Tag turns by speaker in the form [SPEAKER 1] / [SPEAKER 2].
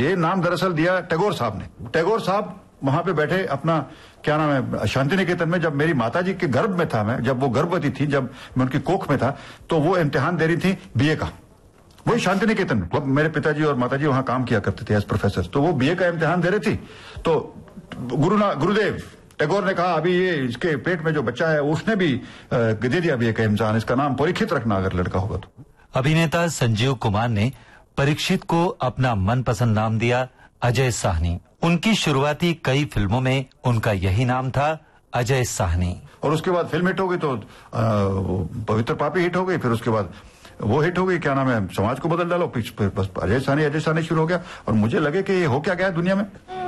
[SPEAKER 1] ये नाम दरअसल दिया टैगोर साहब ने। टैगोर साहब वहां पे बैठे अपना, क्या नाम है, शांति निकेतन में, जब मेरी माताजी के गर्भ में था मैं, जब वो गर्भवती थी, जब मैं उनकी कोख में था, तो वो इम्तिहान दे रही थी बीए का, वही शांति निकेतन में। अब मेरे पिताजी और माताजी वहां काम किया करते थे एज प्रोफेसर, तो वो बीए का इम्तिहान दे रही थी। तो गुरुदेव टैगोर ने कहा अभी ये इसके पेट में जो बच्चा है उसने भी दे दिया बीए का इम्तिहान, इसका नाम परीक्षित रखना अगर लड़का होगा तो।
[SPEAKER 2] अभिनेता संजीव कुमार ने परीक्षित को अपना मनपसंद नाम दिया अजय साहनी। उनकी शुरुआती कई फिल्मों में उनका यही नाम था, अजय साहनी।
[SPEAKER 1] और उसके बाद फिल्म हिट हो गई तो पवित्र पापी हिट हो गई, फिर उसके बाद वो हिट हो गई, क्या नाम है, समाज को बदल डालो, बस अजय साहनी शुरू हो गया। और मुझे लगे कि ये हो क्या गया दुनिया में।